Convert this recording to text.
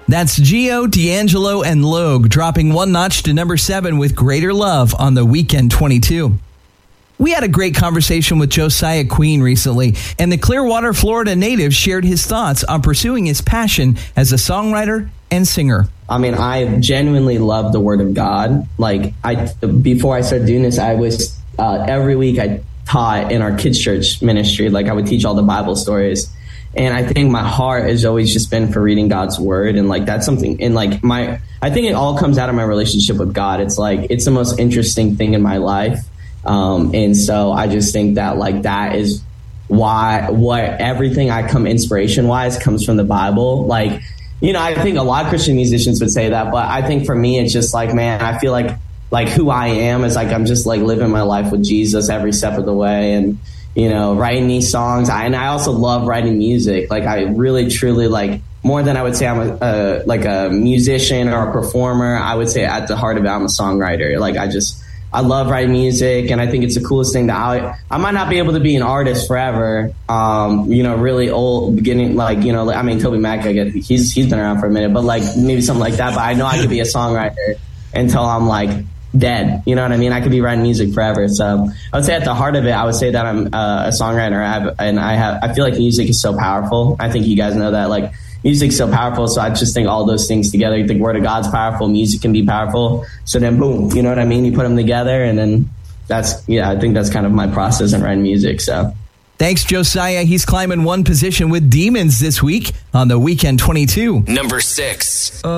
That's Gio, D'Angelo, and Logue dropping one notch to number 7 with Greater Love on the Weekend 22. We had a great conversation with Josiah Queen recently, and the Clearwater, Florida native shared his thoughts on pursuing his passion as a songwriter and singer. I mean, I genuinely love the Word of God. Like, before I started doing this, I was every week I taught in our kids' church ministry. Like, I would teach all the Bible stories. And I think my heart has always just been for reading God's word. And like, that's something, and like I think it all comes out of my relationship with God. It's like, it's the most interesting thing in my life. And so I just think that like, that is what everything I come inspiration wise comes from the Bible. Like, you know, I think a lot of Christian musicians would say that, but I think for me, it's just like, man, I feel like who I am is like, I'm just like living my life with Jesus every step of the way. And, you know, writing these songs. And I also love writing music. Like, I really, truly, like, more than I would say I'm a musician or a performer, I would say at the heart of it, I'm a songwriter. Like, I love writing music, and I think it's the coolest thing that I might not be able to be an artist forever. You know, really old, beginning, like, you know, I mean, Toby Mac, I guess he's been around for a minute, but like maybe something like that. But I know I could be a songwriter until I'm like dead. You know what I mean? I could be writing music forever. So I would say at the heart of it, I would say that I'm a songwriter. I feel like music is so powerful. I think you guys know that, like, music's so powerful. So I just think all those things together, the Word of God's powerful, music can be powerful. So then boom, you know what I mean? You put them together, and then I think that's kind of my process in writing music. So thanks, Josiah. He's climbing one position with Demons this week on the Weekend 22. Number 6.